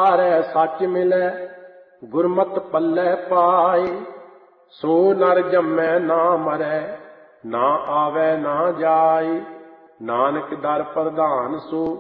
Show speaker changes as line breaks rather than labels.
ਵਿਚਾਰੈ ਸੱਚ ਮਿਲੈ, ਗੁਰਮਤਿ ਪੱਲੇ ਪਾਏ। ਸੋ ਨਰ ਜੰਮੈ ਨਾ ਮਰੈ, ਨਾ ਆਵੈ ਨਾ ਜਾਏ। ਨਾਨਕ ਦਰ ਪ੍ਰਧਾਨ ਸੋ,